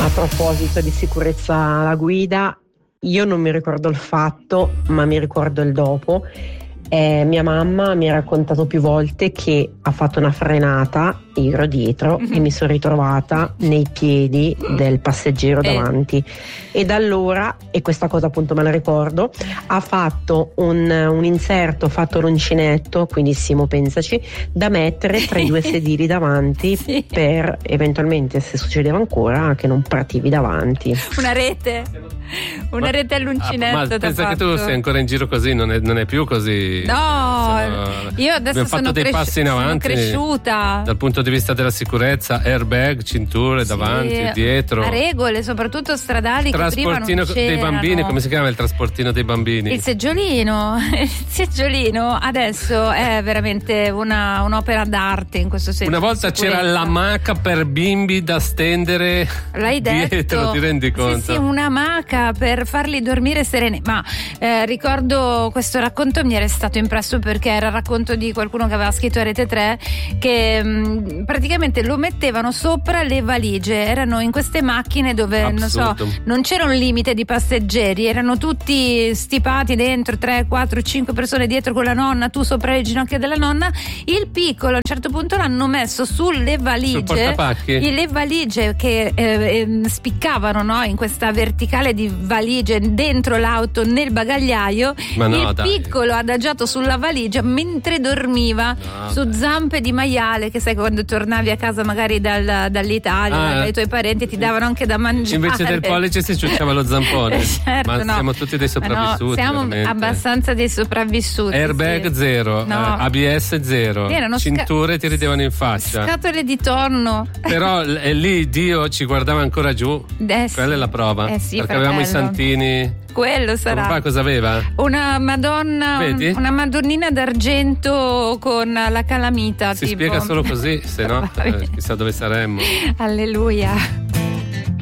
A proposito di sicurezza alla guida, io non mi ricordo il fatto, ma mi ricordo il dopo. Mia mamma mi ha raccontato più volte che ha fatto una frenata, io ero dietro e mi sono ritrovata nei piedi del passeggero davanti, e da allora, e questa cosa appunto me la ricordo, ha fatto un inserto fatto l'uncinetto, quindi Simo pensaci, da mettere tra i due sedili davanti per eventualmente, se succedeva ancora, che non partivi davanti. Una rete all'uncinetto. Ma pensa che tu sei ancora in giro così, non è più così. No, io adesso abbiamo fatto dei passi in avanti, sono cresciuta dal punto di vista della sicurezza, airbag, cinture davanti, dietro, a regole soprattutto stradali che prima non c'erano. Dei bambini, come si chiama il trasportino dei bambini? Il seggiolino adesso è veramente un'opera d'arte in questo senso. Una volta c'era la maca per bimbi da stendere. L'hai detto. Dietro, ti rendi conto? Sì, una maca per farli dormire sereni. Ma ricordo questo racconto, mi era stato impresso perché era il racconto di qualcuno che aveva scritto a Rete 3 che praticamente lo mettevano sopra le valigie. Erano in queste macchine dove non c'era un limite di passeggeri, erano tutti stipati dentro, 3, 4, 5 persone dietro con la nonna, tu sopra le ginocchia della nonna. Il piccolo a un certo punto l'hanno messo sulle valigie, le valigie che spiccavano, no? In questa verticale di valigie dentro l'auto nel bagagliaio. Piccolo adagiato sulla valigia mentre dormiva su zampe di maiale, che sai quando tornavi a casa magari dall'Italia, dai tuoi parenti ti davano anche da mangiare. Invece del pollice si ciucciava lo zampone. Certo, ma siamo tutti dei sopravvissuti. Siamo veramente abbastanza dei sopravvissuti. Airbag zero, ABS zero, cinture ti ridevano in faccia, scatole di tonno. Però lì Dio ci guardava ancora giù. Quella è la prova, perché avevamo i santini. Quello sarà. Papà cosa aveva? Una Madonna. Vedi? Una Madonnina d'argento con la calamita. Si spiega solo così, se no chissà dove saremmo. Alleluia.